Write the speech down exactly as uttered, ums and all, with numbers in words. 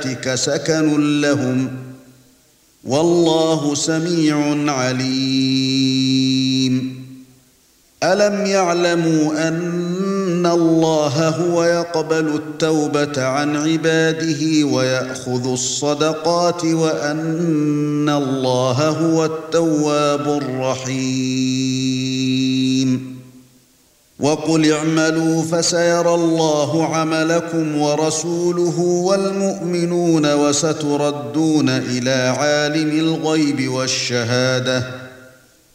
سكن لهم والله سميع عليم ألم يعلموا أن الله هو يقبل التوبة عن عباده ويأخذ الصدقات وأن الله هو التواب الرحيم وقل اعملوا فسيرى الله عملكم ورسوله والمؤمنون وستردون إلى عالم الغيب والشهادة